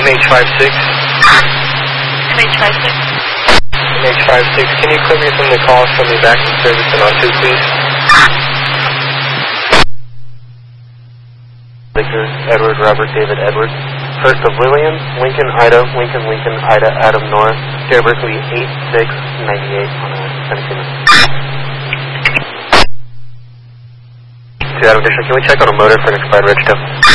MH56. MH56. MH56, can you clear me from the call from the back in service and on 2, please? Victor, Edward, Robert, David, Edward. First of Lillian, Lincoln, Ida, Lincoln, Lincoln, Ida, Adam, Nora. Sierra Berkeley 8698 on a 17 minutes. To Adam Additional, can we check on a motor for an expired reg tail?